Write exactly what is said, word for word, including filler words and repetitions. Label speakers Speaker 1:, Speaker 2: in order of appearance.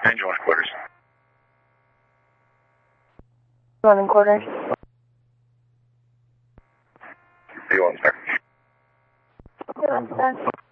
Speaker 1: Angel one quarters.
Speaker 2: Eleven quarters.
Speaker 1: See you on, sir.
Speaker 2: Good on, sir.